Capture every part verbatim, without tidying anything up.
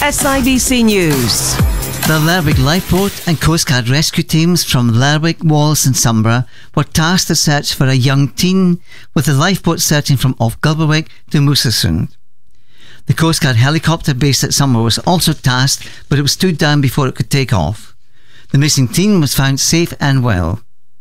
S I B C News. The Lerwick Lifeboat and Coast Guard rescue teams from Lerwick, Wallace and Sombra were tasked to search for a young teen, with the lifeboat searching from off Gilberwick to Moosersund. The Coast Guard helicopter based at Sombra was also tasked, but it was stood down before it could take off. The missing teen was found safe and well.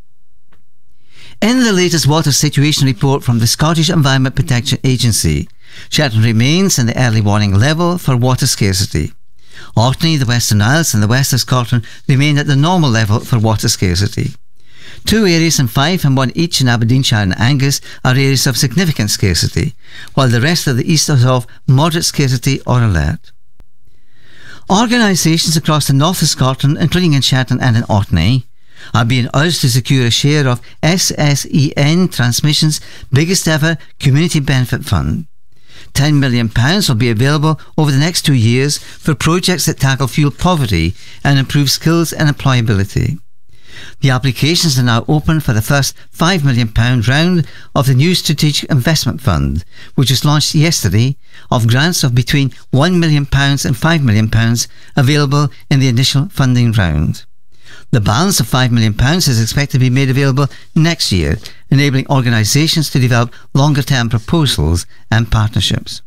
In the latest water situation report from the Scottish Environment Protection Agency, Shetland remains in the early warning level for water scarcity. Orkney, the Western Isles and the west of Scotland remain at the normal level for water scarcity. Two areas in Fife and one each in Aberdeenshire and Angus are areas of significant scarcity, while the rest of the east is of moderate scarcity or alert. Organisations across the north of Scotland, including in Shetland and in Orkney, are being urged to secure a share of S S E N Transmission's biggest ever community benefit fund. ten million pounds will be available over the next two years for projects that tackle fuel poverty and improve skills and employability. The applications are now open for the first five million pounds round of the new Strategic Investment Fund, which was launched yesterday, of grants of between one million pounds and five million pounds available in the initial funding round. The balance of five million pounds is expected to be made available next year, enabling organisations to develop longer-term proposals and partnerships.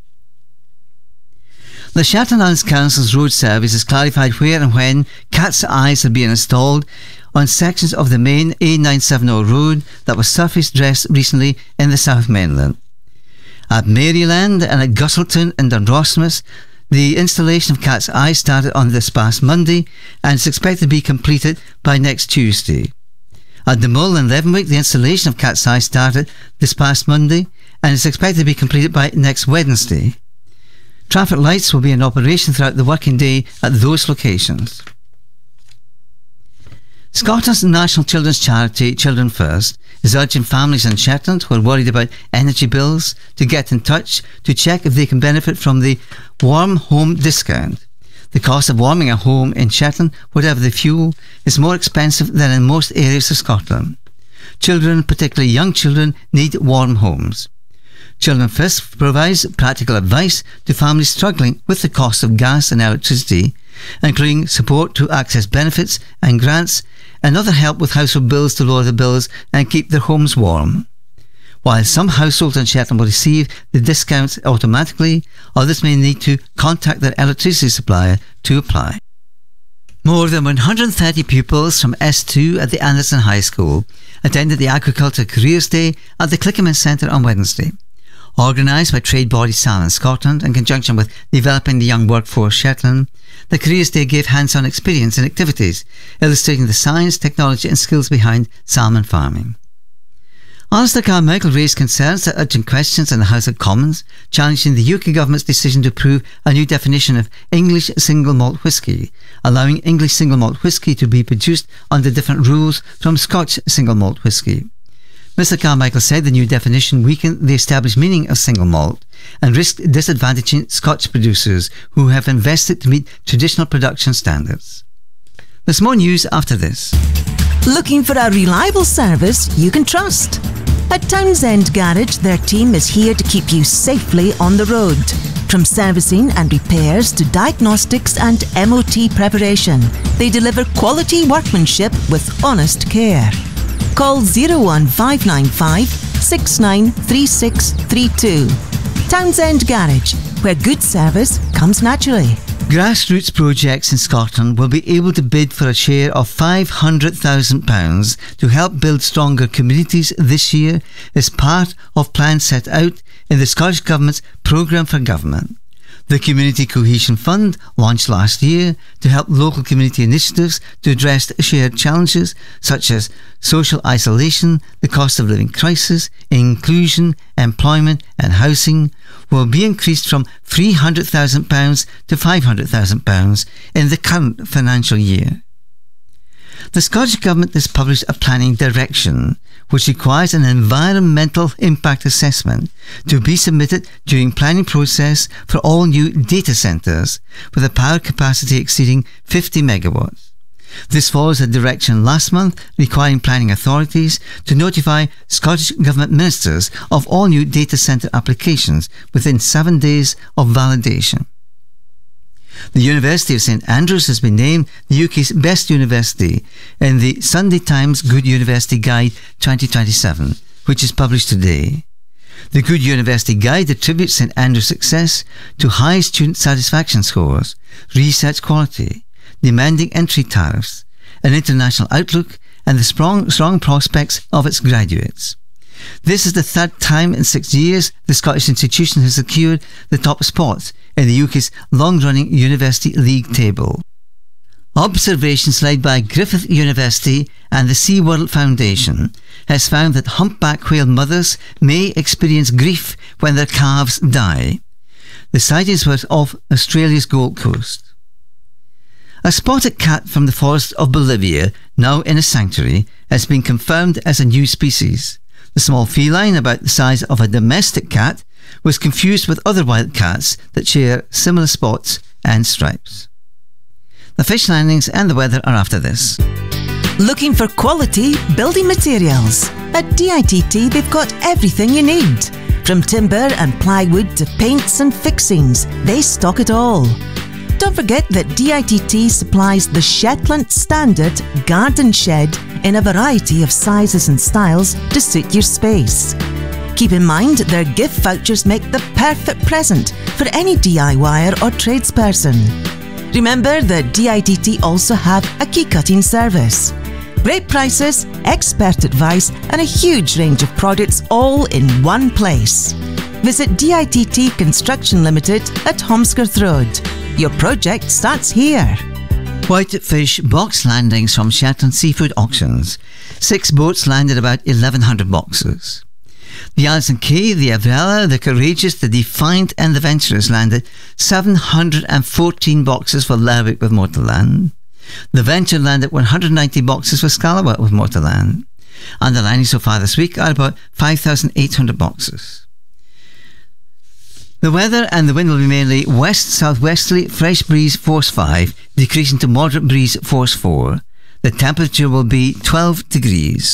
The Shetland Islands Council's road service has clarified where and when cat's eyes are being installed on sections of the main A nine seventy road that was surface dressed recently in the South Mainland. At Maryland and at Gustleton and Dundrosmus, the installation of cat's eyes started on this past Monday and is expected to be completed by next Tuesday. At the Mull and Leavenwick, the installation of cat's eyes started this past Monday and is expected to be completed by next Wednesday. Traffic lights will be in operation throughout the working day at those locations. Scotland's national children's charity, Children First, is urging families in Shetland who are worried about energy bills to get in touch to check if they can benefit from the Warm Home Discount. The cost of warming a home in Shetland, whatever the fuel, is more expensive than in most areas of Scotland. Children, particularly young children, need warm homes. Children First provides practical advice to families struggling with the cost of gas and electricity, including support to access benefits and grants and other help with household bills to lower the bills and keep their homes warm. While some households in Shetland will receive the discounts automatically, others may need to contact their electricity supplier to apply. More than one hundred thirty pupils from S two at the Anderson High School attended the Agriculture Careers Day at the Clickerman Centre on Wednesday. Organised by trade body Salmon Scotland in conjunction with Developing the Young Workforce Shetland, the Careers Day gave hands-on experience and activities, illustrating the science, technology and skills behind salmon farming. Alistair Carmichael raised concerns that urgent questions in the House of Commons, challenging the U K government's decision to approve a new definition of English single malt whisky, allowing English single malt whisky to be produced under different rules from Scotch single malt whisky. Mr Carmichael said the new definition weakened the established meaning of single malt and risked disadvantaging Scotch producers who have invested to meet traditional production standards. There's more news after this. Looking for a reliable service you can trust? At Townsend Garage, their team is here to keep you safely on the road. From servicing and repairs to diagnostics and M O T preparation, they deliver quality workmanship with honest care. Call zero one five nine five, six nine three six three two. Townsend Garage, where good service comes naturally. Grassroots projects in Scotland will be able to bid for a share of five hundred thousand pounds to help build stronger communities this year as part of plans set out in the Scottish Government's Programme for Government. The Community Cohesion Fund launched last year to help local community initiatives to address shared challenges such as social isolation, the cost of living crisis, inclusion, employment and housing will be increased from three hundred thousand pounds to five hundred thousand pounds in the current financial year. The Scottish Government has published a planning direction which requires an environmental impact assessment to be submitted during planning process for all new data centres with a power capacity exceeding fifty megawatts. This follows a direction last month requiring planning authorities to notify Scottish Government ministers of all new data centre applications within seven days of validation. The University of St Andrews has been named the U K's best university in the Sunday Times Good University Guide twenty twenty-seven, which is published today. The Good University Guide attributes St Andrews' success to high student satisfaction scores, research quality, demanding entry tariffs, an international outlook, and the strong, strong prospects of its graduates. This is the third time in six years the Scottish institution has secured the top spot in the U K's long-running University League table. Observations led by Griffith University and the SeaWorld Foundation has found that humpback whale mothers may experience grief when their calves die. The sightings were off Australia's Gold Coast. A spotted cat from the forest of Bolivia, now in a sanctuary, has been confirmed as a new species. The small feline, about the size of a domestic cat, was confused with other wild cats that share similar spots and stripes. The fish landings and the weather are after this. Looking for quality building materials? At D I T T they've got everything you need. From timber and plywood to paints and fixings, they stock it all. Don't forget that D I T T supplies the Shetland Standard Garden Shed in a variety of sizes and styles to suit your space. Keep in mind their gift vouchers make the perfect present for any DIYer or tradesperson. Remember that D I T T also have a key cutting service. Great prices, expert advice and a huge range of products all in one place. Visit D I T T Construction Limited at Holmescroft Road. Your project starts here. Whitefish box landings from Shetland Seafood Auctions. Six boats landed about eleven hundred boxes. The Alison Kay, the Avrella, the Courageous, the Defiant and the Venturous landed seven hundred fourteen boxes for Lerwick with Motorland. The Venture landed one hundred ninety boxes for Scalawag with Motorland. And the landings so far this week are about five thousand eight hundred boxes. The weather and the wind will be mainly west-southwesterly, fresh breeze force five, decreasing to moderate breeze force four. The temperature will be twelve degrees.